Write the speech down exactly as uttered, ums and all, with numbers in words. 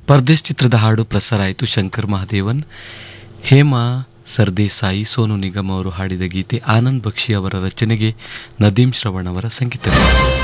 ಪರ್ದೇಶ್ ಚಿತ್ರದ ಹಾಡು ಪ್ರಸಾರ ಆಯಿತು. ಶಂಕರ್ ಮಹಾದೇವನ್, ಹೇಮಾ ಸರ್ದೇಸಾಯಿ, ಸೋನು ನಿಗಮ್ ಅವರು ಹಾಡಿದ ಗೀತೆ ಆನಂದ್ ಬಕ್ಷಿ ಅವರ ರಚನೆಗೆ ನದೀಮ್ ಶ್ರವಣ್ ಅವರ ಸಂಗೀತ.